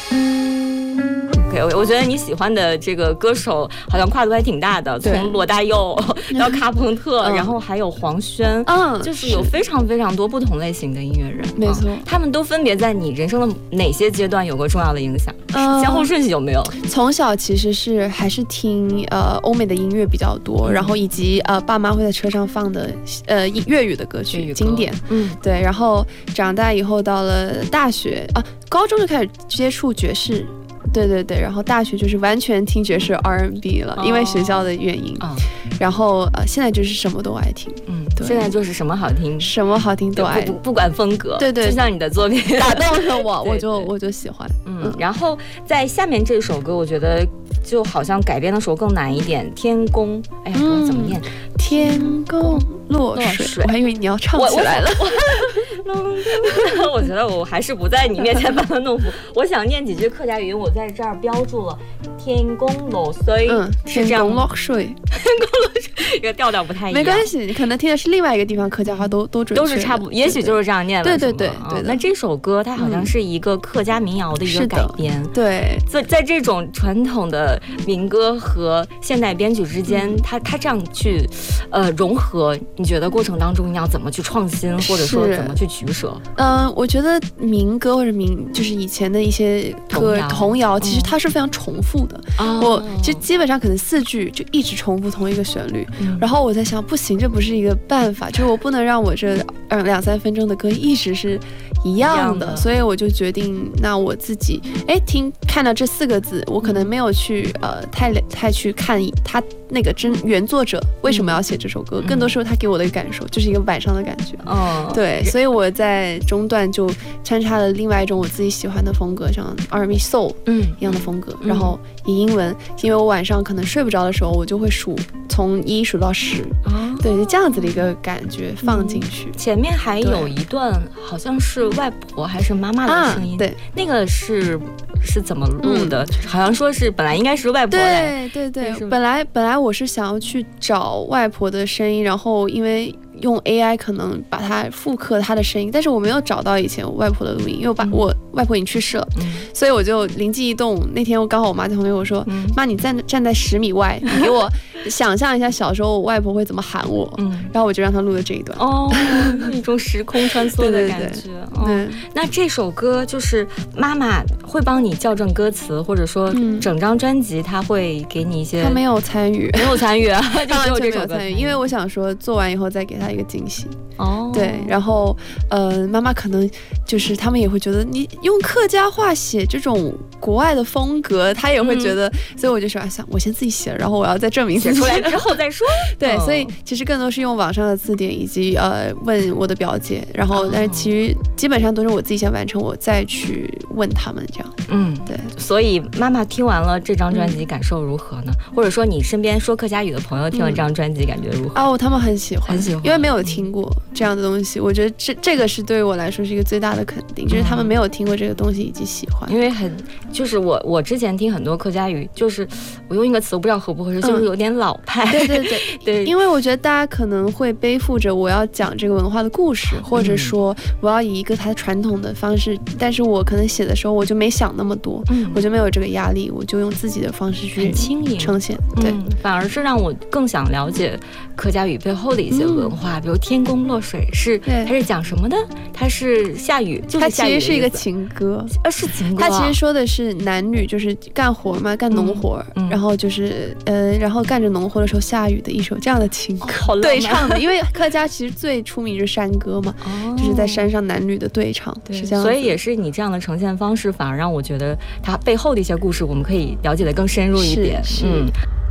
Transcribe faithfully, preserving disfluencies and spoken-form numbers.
OK， 我觉得你喜欢的这个歌手好像跨度还挺大的，从罗大佑到卡朋特，嗯、然后还有黄轩，嗯，就是有非常非常多不同类型的音乐人， 没错、 嗯，他们都分别在你人生的哪些阶段有过重要的影响？嗯、先后顺序有没有？ 从小其实是还是听呃欧美的音乐比较多，嗯、然后以及呃爸妈会在车上放的呃粤语的歌曲经典，嗯，对，然后长大以后到了大学啊，高中就开始接触爵士。对对对，然后大学就是完全听爵士 R and B 了， oh, 因为学校的原因。Oh. 然后呃，现在就是什么都爱听。 嗯，对，现在就是什么好听， 什么好听都爱， 不不管风格。 对对， 就像你的作品打动了我，我就我就喜欢。 嗯，嗯然后在下面这首歌，我觉得就好像改编的时候更难一点，《天宫》。哎呀，不知道怎么念，嗯、 天宫落 水, 落水。我还以为你要唱起来了。 我, 我觉得我还是不在你面前班门弄斧。我想念几句客家语，我在这儿标注了“天公落水”， 嗯，天公落水， 天公落水，这个调调不太一样。 没关系，你可能听的是另外一个地方客家话都都准确， 都是差不多，也许就是这样念了。 对对对对。 那这首歌它好像是一个客家民谣的一个改编， 对， 在在这种传统的民歌和现代编曲之间，它它这样去呃融合，你觉得过程当中你要怎么去创新，或者说怎么去取舍？ 嗯、呃，我觉得民歌或者民就是以前的一些歌童谣，其实它是非常重复的。哦、我其实基本上可能四句就一直重复同一个旋律，嗯、然后我在想，不行，这不是一个办法，就是我不能让我这嗯两三分钟的歌一直是一样的，所以我就决定，那我自己哎听看到这四个字，我可能没有去呃太太去看他那个真原作者为什么要写这首歌，嗯、更多时候他给我的感受就是一个晚上的感觉。哦，对，所以我在中段就穿插了另外一种我自己喜欢的风格，像 R and B Soul 嗯一样的风格，嗯、然后以英文，因为我晚上可能睡不着的时候，我就会数从一数到十，哦，对，就这样子的一个感觉放进去。 嗯、前面还有一段好像是外婆还是妈妈的声音，啊、对，那个是是怎么录的？嗯、好像说是本来应该是外婆来， 对对对，本来本来我是想要去找外婆的声音，然后因为用 A I 可能把它复刻她的声音，但是我没有找到以前我外婆的录音，因为我把、嗯、我外婆已经去世了，嗯、所以我就灵机一动，那天我刚好我妈在旁边，我说：“嗯、妈，你站站在十米外，你给我想象一下小时候我外婆会怎么喊我。”嗯，然后我就让她录了这一段。 哦，一种时空穿梭的感觉。对对对，哦，那这首歌就是妈妈会帮你校正歌词，或者说整张专辑她会给你一些， 她没有参与， 没有参与啊，就只有这首歌参与，因为我想说做完以后再给她一个惊喜。哦，对，然后呃，妈妈可能就是他们也会觉得你用客家话写这种国外的风格，她也会觉得，嗯、所以我就说想我先自己写，然后我要再证明写出来之后再说。 对，哦、所以其实更多是用网上的字典以及呃问我的表姐，然后但是其实基本上都是我自己先完成，我再去问他们这样。嗯，对。 所以妈妈听完了这张专辑感受如何呢？嗯、或者说你身边说客家语的朋友听了这张专辑感觉如何？ 哦，他们很喜欢， 很喜欢， 因为没有听过这样的东西，我觉得这这个是对于我来说是一个最大的肯定，就是他们没有听过这个东西以及喜欢。 因为很就是我我之前听很多客家语，就是我用一个词我不知道合不合适，就是有点老派。 对对对对，因为我觉得大家可能会背负着我要讲这个文化的故事，或者说我要以一个它传统的方式，但是我可能写的时候我就没想那么多，嗯、我就没有这个压力，我就用自己的方式去呈现。对、嗯， 反而是让我更想了解客家语背后的一些文化，嗯、比如天公落水是它是讲什么的？它是下雨，就是下雨的意思。它其实是一个情歌， 呃，是情歌、啊。 它其实说的是男女就是干活嘛，干农活，嗯、然后就是呃，然后干着农活的时候下雨的一首这样的情歌，哦、对唱的。因为客家其实最出名就是山歌嘛，哦、就是在山上男女的对唱，对是这样。 所以也是你这样的呈现方式，反而让我觉得它背后的一些故事，我们可以了解得更深入一点。 是，是嗯。